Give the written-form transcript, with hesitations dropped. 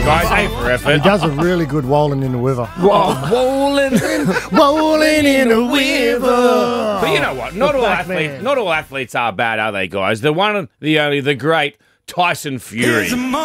guys. A for He effort. does a really good Wolin in the River. Rolling. Wolin in the River. But you know what? Not all Black athletes. man. Not all athletes are bad, are they, guys? The one, the only, the great Tyson Fury.